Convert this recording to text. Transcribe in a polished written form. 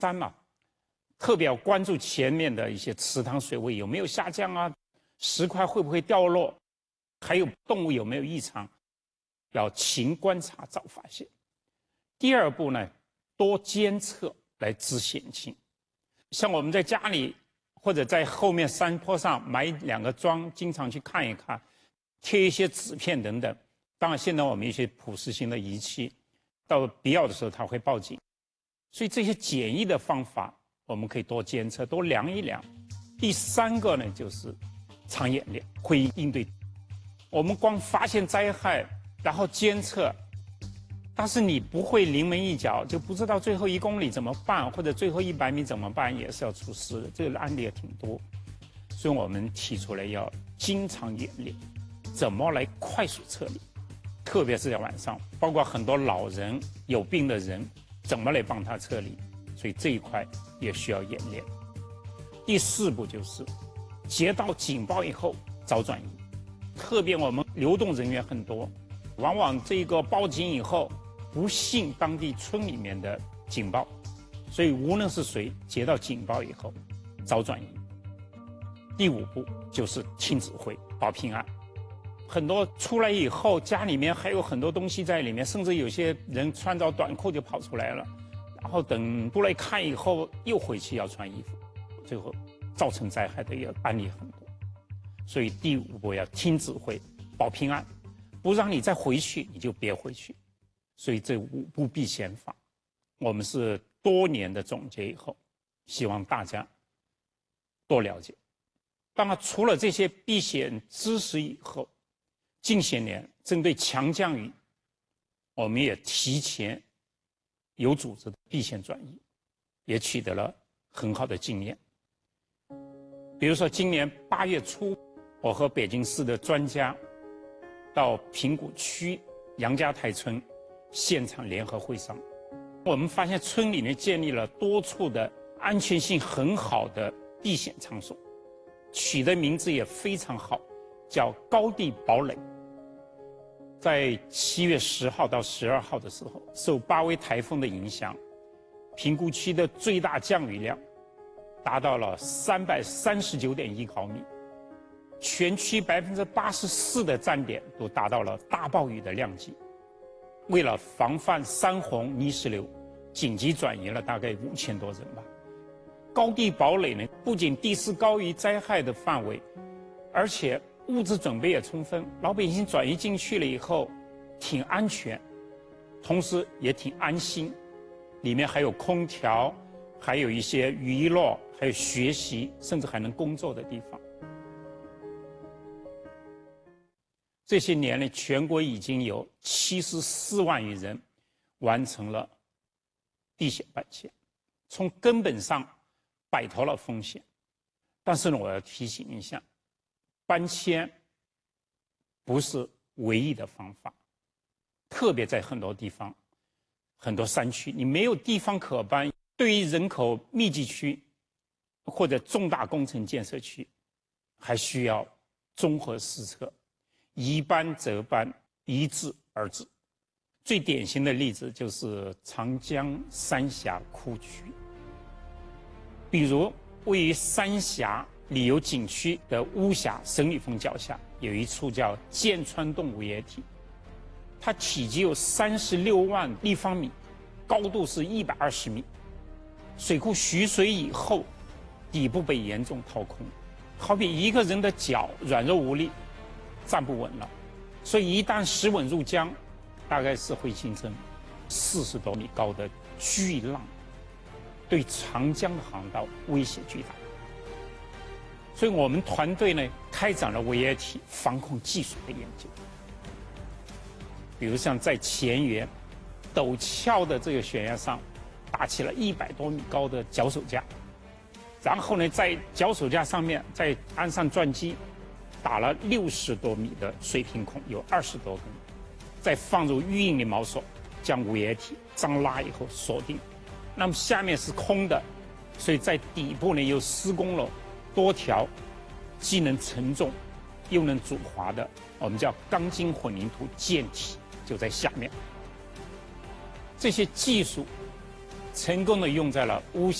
3嘛，特别要关注前面的一些池塘水位有没有下降啊，石块会不会掉落，还有动物有没有异常，要勤观察早发现。第2步呢，多监测来知险情。像我们在家里或者在后面山坡上买2个桩，经常去看一看，贴一些纸片等等。当然，现在我们一些普适性的仪器，到必要的时候它会报警。所以这些简易的方法，我们可以多监测，多量一量。第3个呢，就是常演练，会议应对。我们光发现灾害，然后监测，但是你不会临门一脚，就不知道最后1公里怎么办，或者最后100米怎么办，也是要出事的。这个案例也挺多，所以我们提出来要经常演练，怎么来快速撤离，特别是在晚上，包括很多老人、有病的人，怎么来帮他撤离，所以这一块也需要演练。第4步就是接到警报以后早转移，特别我们流动人员很多，往往这个报警以后不信当地村里面的警报，所以无论是谁接到警报以后早转移。第5步就是听指挥保平安。很多出来以后家里面还有很多东西在里面，甚至有些人穿着短裤就跑出来了，然后等出来看以后又回去要穿衣服，最后造成灾害的案例很多。所以第5步要听指挥保平安，不让你再回去你就别回去。所以这5步避险法，我们是多年的总结以后，希望大家多了解。当然除了这些避险知识以后，近些年针对强降雨，我们也提前有组织的避险转移，也取得了很好的经验。比如说今年8月初，我和北京市的专家到平谷区杨家台村现场联合会商，我们发现村里面建立了多处的安全性很好的避险场所，取的名字也非常好，叫高地堡垒。在7月10号到12号的时候，受8威台风的影响，平谷区的最大降雨量达到了339.1毫米，全区84%的站点都达到了大暴雨的量级。为了防范山洪泥石流，紧急转移了大概5000多人吧。高地堡垒呢，不仅地势高于灾害的范围，而且物资准备也充分，老百姓转移进去了以后挺安全，同时也挺安心。里面还有空调，还有一些娱乐，还有学习，甚至还能工作的地方。这些年呢，全国已经有74万余人完成了避险搬迁，从根本上摆脱了风险。但是呢，我要提醒一下，搬迁不是唯一的方法，特别在很多地方，很多山区，你没有地方可搬。对于人口密集区或者重大工程建设区，还需要综合施策，宜搬则搬，宜治而治。最典型的例子就是长江三峡库区，比如位于三峡旅游景区的巫峡神女峰脚下，有一处叫剑川洞五叶体，它体积有36万立方米，高度是120米。水库蓄水以后，底部被严重掏空，好比一个人的脚软弱无力，站不稳了。所以一旦石稳入江，大概是会形成40多米高的巨浪，对长江的航道威胁巨大。所以我们团队呢开展了围业体防控技术的研究，比如像在前沿陡峭的这个悬崖上搭起了100多米高的脚手架，然后呢在脚手架上面再安上钻机，打了60多米的水平孔，有20多根，再放入预应的锚索，将围业体张拉以后锁定。那么下面是空的，所以在底部呢又施工了多条既能承重又能阻滑的我们叫钢筋混凝土舰体，就在下面。这些技术成功的用在了无